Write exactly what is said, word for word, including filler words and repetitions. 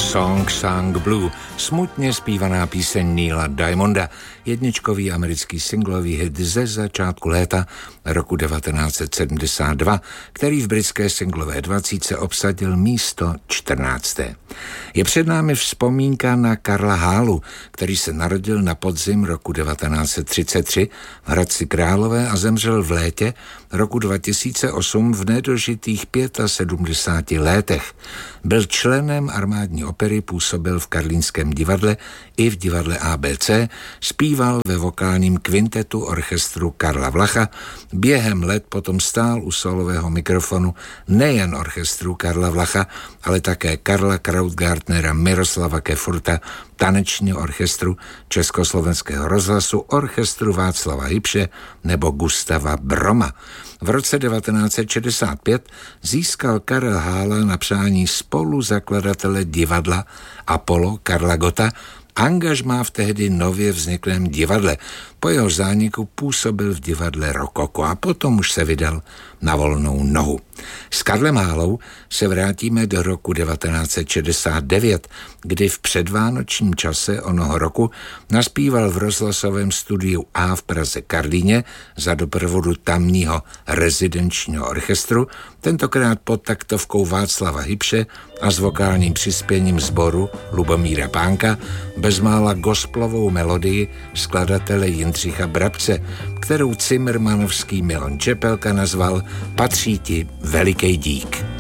Song Sung Blue, smutně zpívaná píseň Neila Diamonda, jedničkový americký singlový hit ze začátku léta roku devatenáct set sedmdesát dva, který v britské singlové dvacítce obsadil místo čtrnácté. Je před námi vzpomínka na Karla Hálu, který se narodil na podzim roku devatenáct set třicet tři v Hradci Králové a zemřel v létě roku dva tisíce osm v nedožitých sedmdesáti pěti letech. Byl členem armádní opery, působil v Karlínském divadle i v divadle A B C, zpíval ve vokálním kvintetu orchestru Karla Vlacha, během let potom stál u solového mikrofonu nejen orchestru Karla Vlacha, ale také Karla Krautgartnera, Miroslava Kefurta, tanečního orchestru Československého rozhlasu, orchestru Václava Hybše nebo Gustava Broma. V roce devatenáct set šedesát pět získal Karel Hála na přání spoluzakladatele divadla Apollo Karla Gotta angažmá v tehdy nově vzniklém divadle. Po jeho zániku působil v divadle Rokoko a potom už se vydal na volnou nohu. S Karlem Hálou se vrátíme do roku devatenáct set šedesát devět, kdy v předvánočním čase onoho roku naspíval v rozhlasovém studiu A v Praze Karlíně za doprovodu tamního rezidenčního orchestru, tentokrát pod taktovkou Václava Hybše a s vokálním přispěním sboru Lubomíra Pánka, bezmála gospelovou melodii skladatele Jindřicha Brabce, kterou cimrmanovský Milon Čepelka nazval Patří ti velikej dík.